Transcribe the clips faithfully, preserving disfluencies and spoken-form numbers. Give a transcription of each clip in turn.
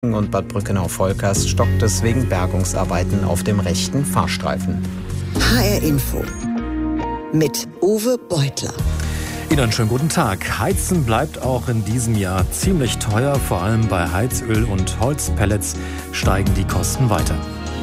und Bad Brückenau-Volkers stockt es wegen Bergungsarbeiten auf dem rechten Fahrstreifen. H R Info mit Uwe Beutler. Ihnen einen schönen guten Tag. Heizen bleibt auch in diesem Jahr ziemlich teuer. Vor allem bei Heizöl und Holzpellets steigen die Kosten weiter.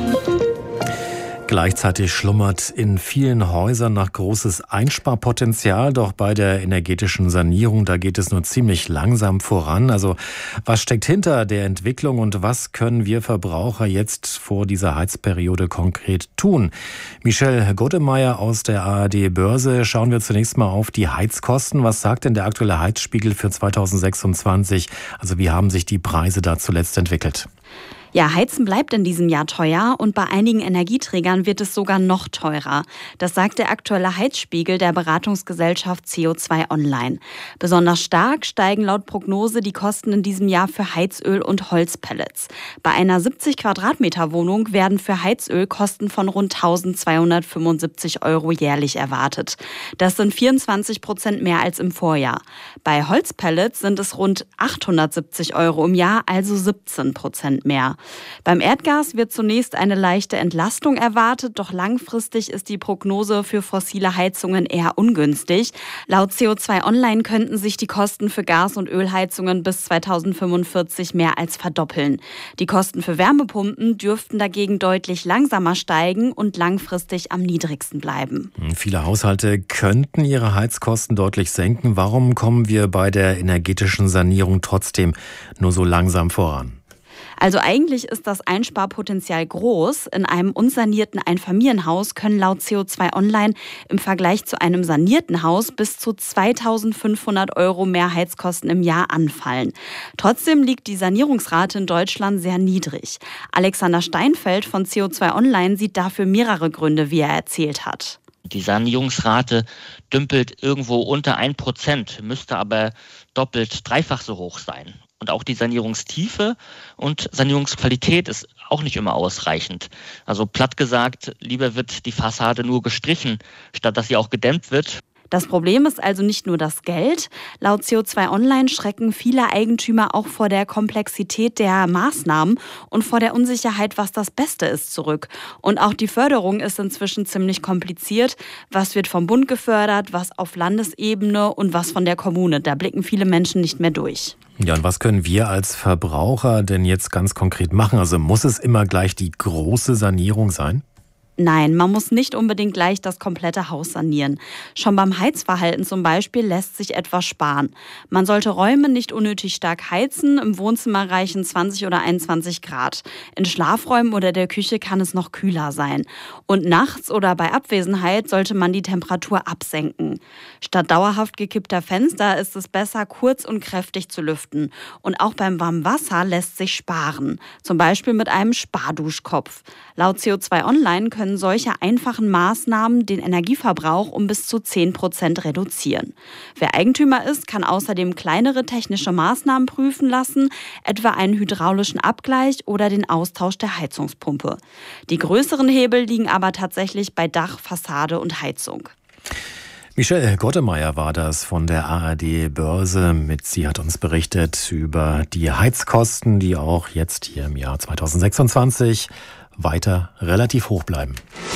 Gleichzeitig schlummert in vielen Häusern noch großes Einsparpotenzial. Doch bei der energetischen Sanierung, da geht es nur ziemlich langsam voran. Also was steckt hinter der Entwicklung und was können wir Verbraucher jetzt vor dieser Heizperiode konkret tun? Michelle Gottemeyer aus der A R D Börse. Schauen wir zunächst mal auf die Heizkosten. Was sagt denn der aktuelle Heizspiegel für zweitausendsechsundzwanzig? Also wie haben sich die Preise da zuletzt entwickelt? Ja, Heizen bleibt in diesem Jahr teuer und bei einigen Energieträgern wird es sogar noch teurer. Das sagt der aktuelle Heizspiegel der Beratungsgesellschaft C O zwei Online. Besonders stark steigen laut Prognose die Kosten in diesem Jahr für Heizöl und Holzpellets. Bei einer siebzig Quadratmeter Wohnung werden für Heizöl Kosten von rund eintausendzweihundertfünfundsiebzig Euro jährlich erwartet. Das sind vierundzwanzig Prozent mehr als im Vorjahr. Bei Holzpellets sind es rund achthundertsiebzig Euro im Jahr, also siebzehn Prozent mehr. Beim Erdgas wird zunächst eine leichte Entlastung erwartet, doch langfristig ist die Prognose für fossile Heizungen eher ungünstig. Laut C O zwei Online könnten sich die Kosten für Gas- und Ölheizungen bis zweitausendfünfundvierzig mehr als verdoppeln. Die Kosten für Wärmepumpen dürften dagegen deutlich langsamer steigen und langfristig am niedrigsten bleiben. Viele Haushalte könnten ihre Heizkosten deutlich senken. Warum kommen wir bei der energetischen Sanierung trotzdem nur so langsam voran? Also eigentlich ist das Einsparpotenzial groß. In einem unsanierten Einfamilienhaus können laut C O zwei Online im Vergleich zu einem sanierten Haus bis zu zweitausendfünfhundert Euro mehr Heizkosten im Jahr anfallen. Trotzdem liegt die Sanierungsrate in Deutschland sehr niedrig. Alexander Steinfeld von C O zwei Online sieht dafür mehrere Gründe, wie er erzählt hat. Die Sanierungsrate dümpelt irgendwo unter ein Prozent, müsste aber doppelt, dreifach so hoch sein. Und auch die Sanierungstiefe und Sanierungsqualität ist auch nicht immer ausreichend. Also platt gesagt, lieber wird die Fassade nur gestrichen, statt dass sie auch gedämmt wird. Das Problem ist also nicht nur das Geld. Laut C O zwei Online schrecken viele Eigentümer auch vor der Komplexität der Maßnahmen und vor der Unsicherheit, was das Beste ist, zurück. Und auch die Förderung ist inzwischen ziemlich kompliziert. Was wird vom Bund gefördert, was auf Landesebene und was von der Kommune? Da blicken viele Menschen nicht mehr durch. Ja, und was können wir als Verbraucher denn jetzt ganz konkret machen? Also muss es immer gleich die große Sanierung sein? Nein, man muss nicht unbedingt gleich das komplette Haus sanieren. Schon beim Heizverhalten zum Beispiel lässt sich etwas sparen. Man sollte Räume nicht unnötig stark heizen. Im Wohnzimmer reichen zwanzig oder einundzwanzig Grad. In Schlafräumen oder der Küche kann es noch kühler sein. Und nachts oder bei Abwesenheit sollte man die Temperatur absenken. Statt dauerhaft gekippter Fenster ist es besser, kurz und kräftig zu lüften. Und auch beim warmen Wasser lässt sich sparen. Zum Beispiel mit einem Sparduschkopf. Laut C O zwei Online können solche einfachen Maßnahmen den Energieverbrauch um bis zu zehn Prozent reduzieren. Wer Eigentümer ist, kann außerdem kleinere technische Maßnahmen prüfen lassen, etwa einen hydraulischen Abgleich oder den Austausch der Heizungspumpe. Die größeren Hebel liegen aber tatsächlich bei Dach, Fassade und Heizung. Michelle Gottemeyer war das von der A R D Börse. Mit sie hat uns berichtet über die Heizkosten, die auch jetzt hier im Jahr zweitausendsechsundzwanzig weiter relativ hoch bleiben.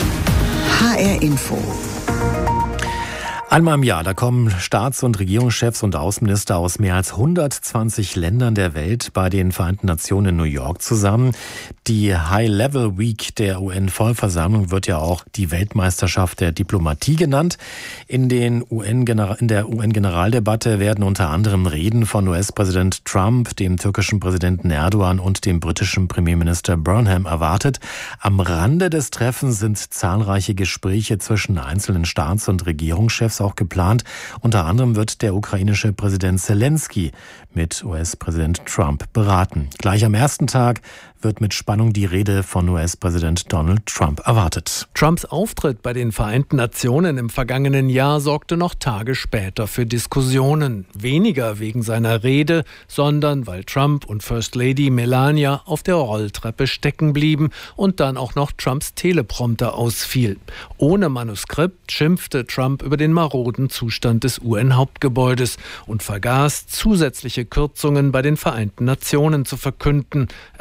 H R Info. Einmal im Jahr, da kommen Staats- und Regierungschefs und Außenminister aus mehr als hundertzwanzig Ländern der Welt bei den Vereinten Nationen in New York zusammen. Die High-Level Week der U N-Vollversammlung wird ja auch die Weltmeisterschaft der Diplomatie genannt. In, den U N in der U N-Generaldebatte werden unter anderem Reden von U S-Präsident Trump, dem türkischen Präsidenten Erdogan und dem britischen Premierminister Burnham erwartet. Am Rande des Treffens sind zahlreiche Gespräche zwischen einzelnen Staats- und Regierungschefs auch geplant. Unter anderem wird der ukrainische Präsident Zelensky mit U S-Präsident Trump beraten. Gleich am ersten Tag wird mit Spannung die Rede von U S-Präsident Donald Trump erwartet. Trumps Auftritt bei den Vereinten Nationen im vergangenen Jahr sorgte noch Tage später für Diskussionen. Weniger wegen seiner Rede, sondern weil Trump und First Lady Melania auf der Rolltreppe stecken blieben und dann auch noch Trumps Teleprompter ausfiel. Ohne Manuskript schimpfte Trump über den maroden Zustand des U N-Hauptgebäudes und vergaß, zusätzliche Kürzungen bei den Vereinten Nationen zu verkünden.